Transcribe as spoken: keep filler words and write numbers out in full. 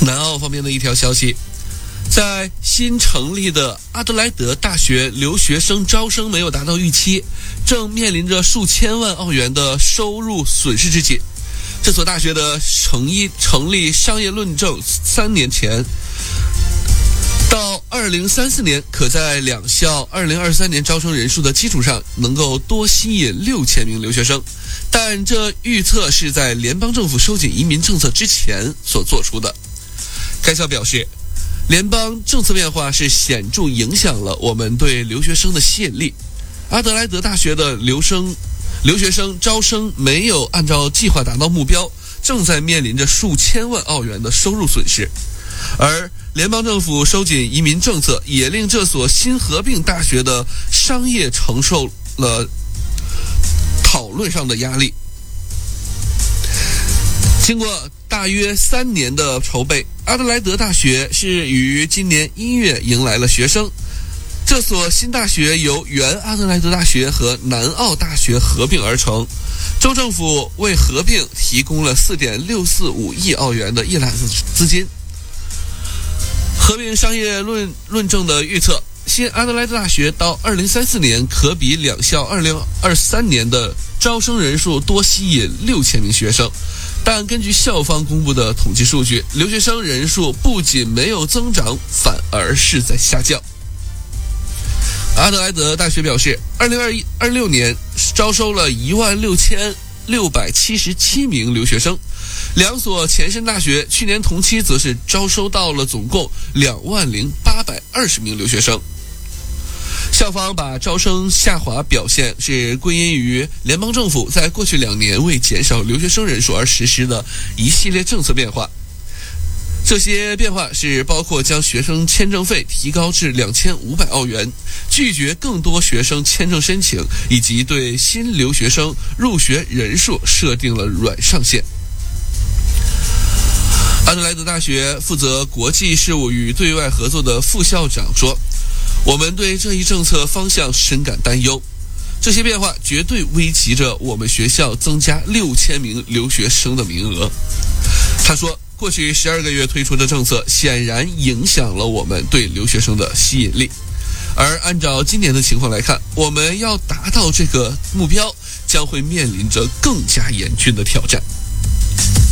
南澳方面的一条消息，在新成立的阿德莱德大学留学生招生没有达到预期，正面临着数千万澳元的收入损失之际，这所大学的成一成立商业论证三年前，到二零三四年可在两校二零二三年招生人数的基础上能够多吸引六千名留学生，但这预测是在联邦政府收紧移民政策之前所做出的。该校表示，联邦政策变化是显著影响了我们对留学生的吸引力。阿德莱德大学的留生留学生招生没有按照计划达到目标，正在面临着数千万澳元的收入损失。而联邦政府收紧移民政策，也令这所新合并大学的商业承受了讨论上的压力。经过大约三年的筹备，阿德莱德大学是于今年一月迎来了学生。这所新大学由原阿德莱德大学和南澳大学合并而成，州政府为合并提供了 四点六四五亿澳元的一揽子资金。合并商业论论证的预测，新阿德莱德大学到二零三四年可比两校二零二三年的招生人数多吸引六千名学生，但根据校方公布的统计数据，留学生人数不仅没有增长，反而是在下降。阿德莱德大学表示，二零二六年招收了一万六千六百七十七名留学生，两所前身大学去年同期则是招收到了总共两万零八百二十名留学生。校方把招生下滑表现是归因于联邦政府在过去两年为减少留学生人数而实施的一系列政策变化。这些变化是包括将学生签证费提高至两千五百澳元，拒绝更多学生签证申请，以及对新留学生入学人数设定了软上限。阿德莱德大学负责国际事务与对外合作的副校长说，我们对这一政策方向深感担忧，这些变化绝对危及着我们学校增加六千名留学生的名额。他说，过去十二个月推出的政策显然影响了我们对留学生的吸引力，而按照今年的情况来看，我们要达到这个目标将会面临着更加严峻的挑战。